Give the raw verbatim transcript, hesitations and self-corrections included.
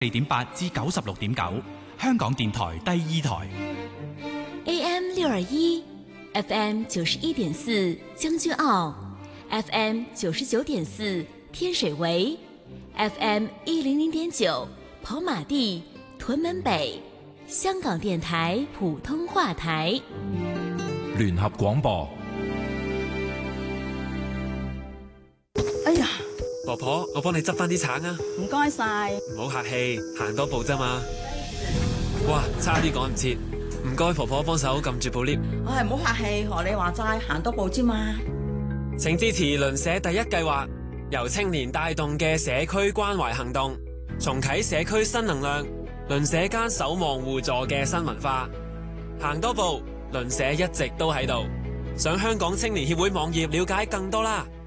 四點八至九十六點九，香港電台第二台。 A M 六二一，F M 九十一點四將軍澳 ，F M 九十九點四天水圍 ，F M 一零零點九跑馬地、屯門北，香港電台普通話台。 聯合廣播。 哎呀！ 婆婆，我幫你執翻啲橙啊！ 唔該晒， 唔好客氣，行多步啫嘛。哇，差啲趕唔切，唔該婆婆幫手撳住部 lift。 唉，唔好客氣，學你話齋，行多步啫嘛。 請支持鄰舍第一計劃，由青年帶動嘅社區關懷行動，重啟社區新能量，鄰舍間守望互助嘅新文化。行多步，鄰舍一直都喺度。上香港青年協會網頁了解更多啦。